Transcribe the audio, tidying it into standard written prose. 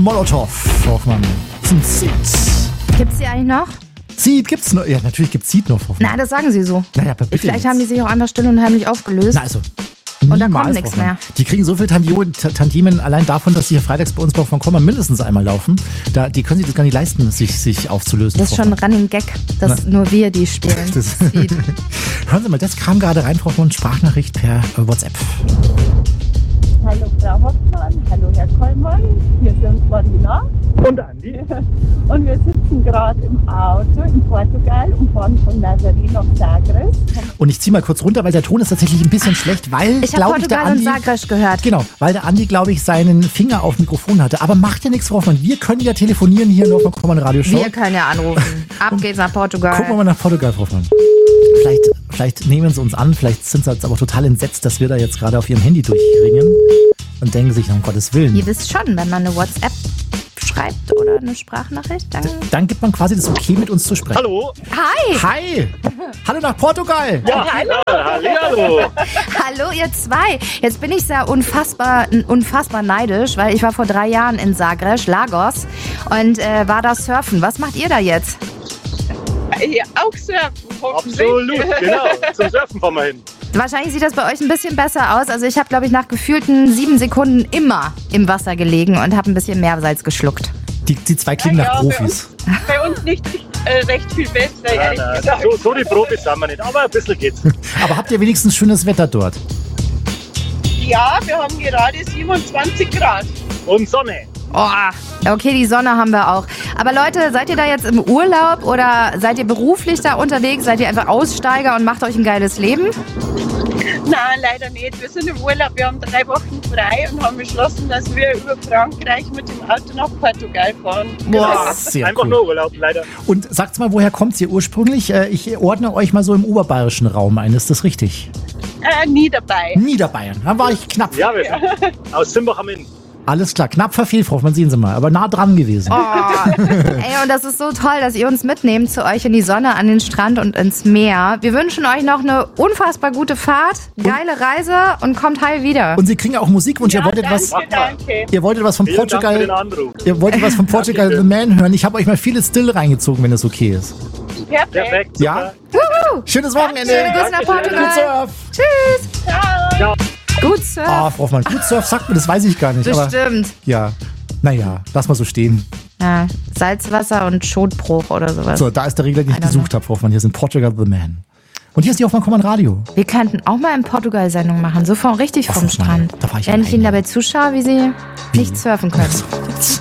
Molotov, Hoffmann. Zum Seed. Gibt's die eigentlich noch? Seed gibt's noch. Ja, natürlich gibt's Seed noch, Hoffmann. Na, das sagen sie so. Naja, aber bitte Vielleicht jetzt. haben die sich auch anders still und heimlich aufgelöst. Na, also. Und da niemals, kommt nichts Hoffmann. mehr. Die kriegen so viel Tantiemen allein davon, dass sie hier freitags bei uns bei Komma mindestens einmal laufen. Die können sich das gar nicht leisten, sich aufzulösen. Das ist schon ein Running Gag, dass nur wir die spielen. Das- Seed. Hören Sie mal, das kam gerade rein, Frau Hoffmann, Sprachnachricht per WhatsApp. Hallo Frau Hoffmann, hallo Herr Kollmann, hier sind Marina Und Andi? und wir sitzen gerade im Auto in Portugal und fahren von Nazaré nach Sagres. Und ich ziehe mal kurz runter, weil der Ton ist tatsächlich ein bisschen schlecht, weil, Ich habe glaube ich, der Portugal und Andi... Sagres gehört. Genau, weil der Andi, glaube ich, seinen Finger auf Mikrofon hatte. Aber macht ja nichts, Frau Hoffmann. Wir können ja telefonieren hier noch mal Komma Radioshow. Wir können ja anrufen. Ab geht's nach Portugal. Gucken wir mal nach Portugal, Frau Hoffmann. Vielleicht nehmen sie uns an, vielleicht sind sie jetzt aber total entsetzt, dass wir da jetzt gerade auf ihrem Handy durchringen und denken sich, um Gottes Willen. Ihr wisst schon, wenn man eine WhatsApp schreibt oder eine Sprachnachricht, Dann gibt man quasi das Okay, mit uns zu sprechen. Hallo? Hi! Hi! Hallo nach Portugal! Ja, hallo. Hallo ihr zwei. Jetzt bin ich sehr unfassbar neidisch, weil ich war vor 3 Jahren in Sagres, Lagos und war da surfen. Was macht ihr da jetzt? Ja, auch surfen, hoffentlich. Absolut, genau. Zum Surfen fahren wir hin. Wahrscheinlich sieht das bei euch ein bisschen besser aus. Also ich habe, glaube ich, nach gefühlten 7 Sekunden immer im Wasser gelegen und habe ein bisschen Meersalz geschluckt. Die zwei klingen nach Profis. Bei uns nicht recht viel besser, ehrlich Nein, gesagt. so die Profis sind wir nicht, aber ein bisschen geht's. Aber habt ihr wenigstens schönes Wetter dort? Ja, wir haben gerade 27 Grad. Und Sonne. Oh, okay, die Sonne haben wir auch. Aber Leute, seid ihr da jetzt im Urlaub oder seid ihr beruflich da unterwegs? Seid ihr einfach Aussteiger und macht euch ein geiles Leben? Nein, leider nicht. Wir sind im Urlaub. Wir haben 3 Wochen frei und haben beschlossen, dass wir über Frankreich mit dem Auto nach Portugal fahren. Boah, sehr Einfach cool. nur Urlaub, leider. Und sagt's mal, woher kommt ihr ursprünglich? Ich ordne euch mal so im oberbayerischen Raum ein, ist das richtig? Nie dabei. Niederbayern, da war ich knapp. Ja, wir sind aus Simbach am Inn. Alles klar, knapp verfehlt, Frau Hoffmann, sehen Sie mal, aber nah dran gewesen. Oh, ey, und das ist so toll, dass ihr uns mitnehmt zu euch in die Sonne, an den Strand und ins Meer. Wir wünschen euch noch eine unfassbar gute Fahrt, geile Reise und kommt heil wieder. Und Sie kriegen auch Musikwunsch, ihr wolltet was... Danke. Ihr wolltet was von Vielen Dank für den Portugal... Anruf. Ihr wolltet was von Portugal The Man hören. Ich habe euch mal viele Still reingezogen, wenn das okay ist. Perfekt. Ja? Schönes Wochenende. Schöne Grüße nach Portugal. Gut Surf. Tschüss. Ciao. Gut Surf. Ah, Frau Hoffmann, gut Surf sagt mir, das weiß ich gar nicht. Aber Bestimmt. ja, naja, lass mal so stehen. Ja, Salzwasser und Schotbruch oder sowas. So, da ist der Regler, den ich I don't gesucht habe, Frau Hoffmann. Hier sind Portugal The Man. Und hier ist die Hoffmann Kommann Radio. Wir könnten auch mal in Portugal Sendung machen, so richtig vom Hoffmann, Strand. da war ich Wenn ich alleine. Ihnen dabei zuschaue, wie Sie nicht surfen können.